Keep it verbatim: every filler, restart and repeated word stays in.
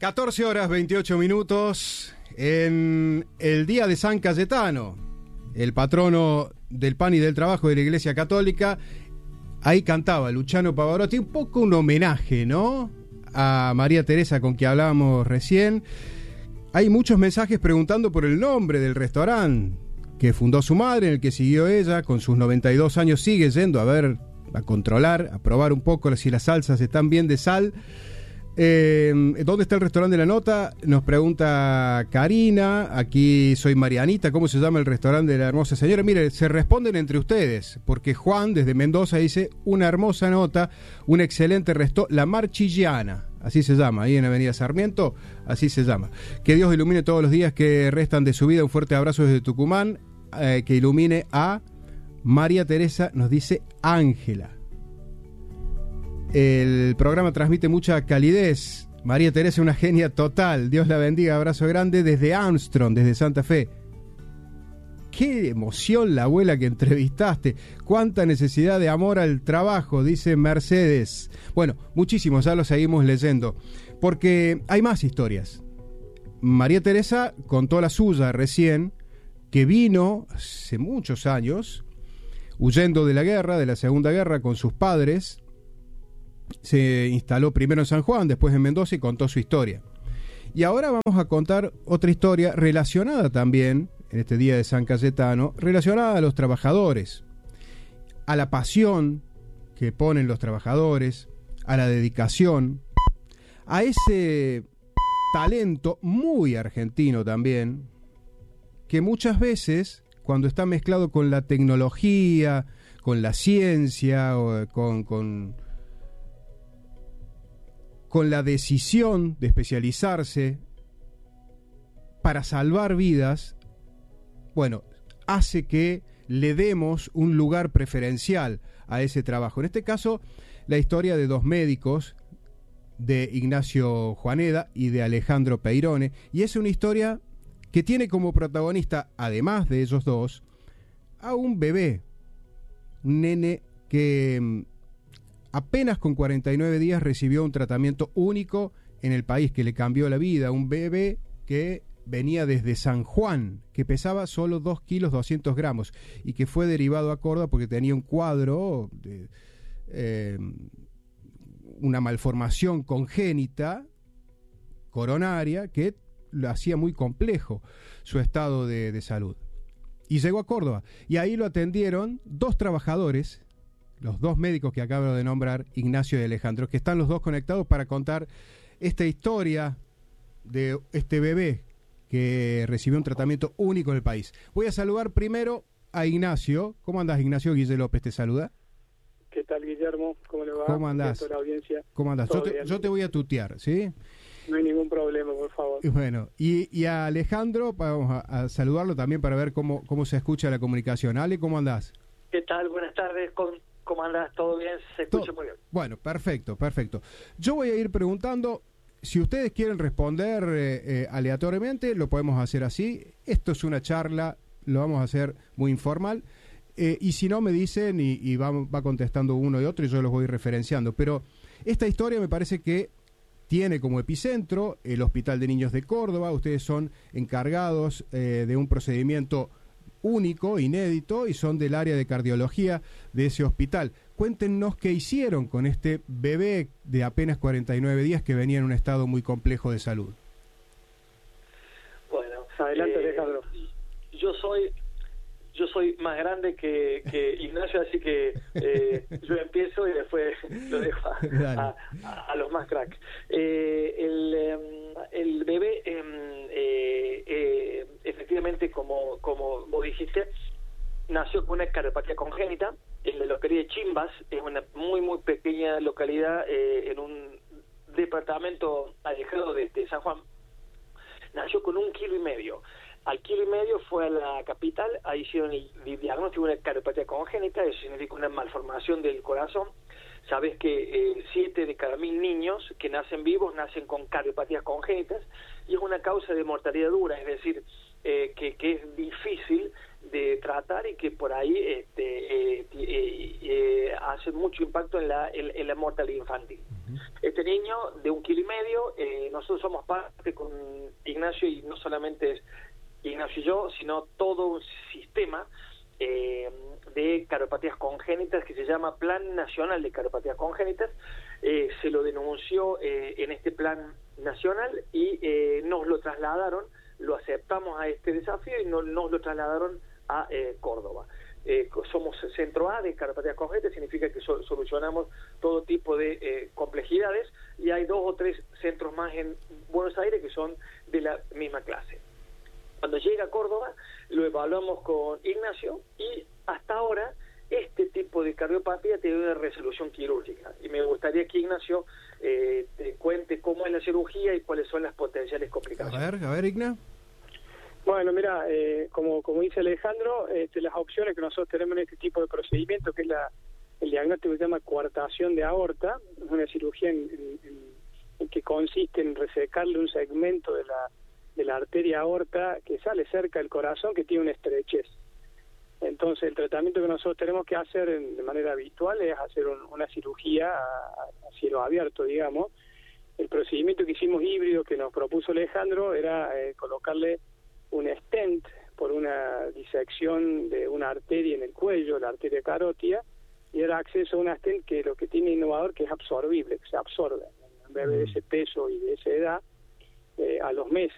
catorce horas veintiocho minutos en el día de San Cayetano, el patrono del pan y del trabajo de la Iglesia Católica. Ahí cantaba Luciano Pavarotti, un poco un homenaje, ¿no?, a María Teresa, con quien hablábamos recién. Hay muchos mensajes preguntando por el nombre del restaurante que fundó su madre, en el que siguió ella. Con sus noventa y dos años sigue yendo a ver, a controlar, a probar un poco si las salsas están bien de sal. Eh, ¿Dónde está el restaurante de la nota? Nos pregunta Karina. Aquí soy Marianita. ¿Cómo se llama el restaurante de la hermosa señora? Mire, se responden entre ustedes, porque Juan desde Mendoza dice: una hermosa nota, un excelente resto, La Marchillana, así se llama, ahí en Avenida Sarmiento, así se llama. Que Dios ilumine todos los días que restan de su vida. Un fuerte abrazo desde Tucumán. Eh, que ilumine a María Teresa, nos dice Ángela. El programa transmite mucha calidez. María Teresa, una genia total. Dios la bendiga. Abrazo grande desde Armstrong, desde Santa Fe. Qué emoción la abuela que entrevistaste. Cuánta necesidad de amor al trabajo, dice Mercedes. Bueno, muchísimos, ya lo seguimos leyendo, porque hay más historias. María Teresa contó la suya recién, que vino hace muchos años, huyendo de la guerra, de la Segunda Guerra, con sus padres. Se instaló primero en San Juan, después en Mendoza, y contó su historia. Y ahora vamos a contar otra historia relacionada también, en este día de San Cayetano, relacionada a los trabajadores, a la pasión que ponen los trabajadores, a la dedicación, a ese talento muy argentino también, que muchas veces, cuando está mezclado con la tecnología, con la ciencia, o con... con con la decisión de especializarse para salvar vidas, bueno, hace que le demos un lugar preferencial a ese trabajo. En este caso, la historia de dos médicos, de Ignacio Juaneda y de Alejandro Peirone, y es una historia que tiene como protagonista, además de ellos dos, a un bebé, un nene que apenas con cuarenta y nueve días recibió un tratamiento único en el país que le cambió la vida. Un bebé que venía desde San Juan, que pesaba solo dos kilos doscientos gramos y que fue derivado a Córdoba porque tenía un cuadro, de, eh, una malformación congénita coronaria que lo hacía muy complejo su estado de, de salud. Y llegó a Córdoba y ahí lo atendieron dos trabajadores, los dos médicos que acabo de nombrar, Ignacio y Alejandro, que están los dos conectados para contar esta historia de este bebé que recibió un tratamiento único en el país. Voy a saludar primero a Ignacio. ¿Cómo andás, Ignacio? Guille López te saluda. ¿Qué tal, Guillermo? ¿Cómo le va? ¿Cómo andás? La audiencia. ¿Cómo andás? Yo te, yo te voy a tutear, ¿sí? No hay ningún problema, por favor. Y bueno, y, y a Alejandro, vamos a, a saludarlo también para ver cómo, cómo se escucha la comunicación. Ale, ¿cómo andás? ¿Qué tal? Buenas tardes. Con... ¿Cómo andás? ¿Todo bien? Se escucha Todo. Muy bien. Bueno, perfecto, perfecto. Yo voy a ir preguntando, si ustedes quieren responder eh, eh, aleatoriamente, lo podemos hacer así. Esto es una charla, lo vamos a hacer muy informal. Eh, y si no, me dicen y, y va, va contestando uno y otro y yo los voy referenciando. Pero esta historia me parece que tiene como epicentro el Hospital de Niños de Córdoba. Ustedes son encargados eh, de un procedimiento único, inédito, y son del área de cardiología de ese hospital. Cuéntenos qué hicieron con este bebé de apenas cuarenta y nueve días que venía en un estado muy complejo de salud. Bueno, adelante, eh, Alejandro. Yo soy yo soy más grande que, que Ignacio, así que eh, yo empiezo y después lo dejo a, a, a, a los más cracks. Eh, el, eh, el bebé, eh, eh, efectivamente, como, como vos dijiste, nació con una cardiopatía congénita en la localidad de Chimbas, es una muy, muy pequeña localidad eh, en un departamento alejado de, de San Juan. Nació con un kilo y medio. Al kilo y medio fue a la capital, ahí hicieron el, el diagnóstico de una cardiopatía congénita, eso significa una malformación del corazón. Sabes que eh, siete de cada mil niños que nacen vivos nacen con cardiopatías congénitas y es una causa de mortalidad dura, es decir, eh, que, que es difícil de tratar y que por ahí este, eh, eh, eh, hace mucho impacto en la, en, en la mortalidad infantil. Uh-huh. Este niño de un kilo y medio, eh, nosotros somos parte con Ignacio, y no solamente es Ignacio y yo, sino todo un sistema eh, de cardiopatías congénitas que se llama Plan Nacional de Cardiopatías Congénitas. Eh, se lo denunció eh, en este plan nacional y eh, nos lo trasladaron, lo aceptamos a este desafío y no, nos lo trasladaron a eh, Córdoba. Eh, somos centro A de cardiopatías congénitas, significa que so, solucionamos todo tipo de eh, complejidades, y hay dos o tres centros más en Buenos Aires que son de la misma clase. Cuando llega a Córdoba, lo evaluamos con Ignacio, y hasta ahora este tipo de cardiopatía tiene una resolución quirúrgica. Y me gustaría que Ignacio eh, te cuente cómo es la cirugía y cuáles son las potenciales complicaciones. A ver, a ver, Igna. Bueno, mira, eh, como como dice Alejandro, este, las opciones que nosotros tenemos en este tipo de procedimiento, que es la el diagnóstico que se llama coartación de aorta, es una cirugía en, en, en, en que consiste en resecarle un segmento de la de la arteria aorta que sale cerca del corazón, que tiene una estrechez. Entonces, el tratamiento que nosotros tenemos que hacer en, de manera habitual es hacer un, una cirugía a, a cielo abierto, digamos. El procedimiento que hicimos híbrido, que nos propuso Alejandro, era eh, colocarle un stent por una disección de una arteria en el cuello, la arteria carótida, y era acceso a una stent que lo que tiene innovador que es absorbible, que se absorbe. En vez de ese peso y de esa edad, eh, a los meses